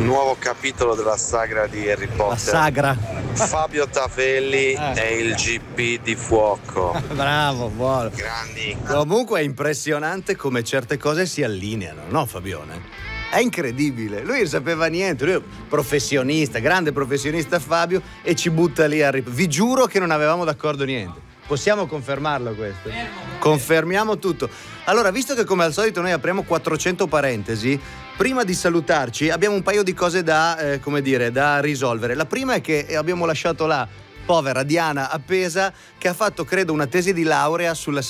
Nuovo capitolo della sagra di Harry Potter. La sagra. Fabio Tafelli è il GP di fuoco. Bravo, buono. Grandi. Comunque è impressionante come certe cose si allineano, no Fabione? È incredibile, lui non sapeva niente, lui è professionista, grande professionista Fabio, e ci butta lì vi giuro che non avevamo d'accordo niente. Possiamo confermarlo questo? Confermiamo tutto. Allora, visto che come al solito noi apriamo 400 parentesi, prima di salutarci abbiamo un paio di cose da risolvere. La prima è che abbiamo lasciato là povera Diana appesa, che ha fatto credo una tesi di laurea sulla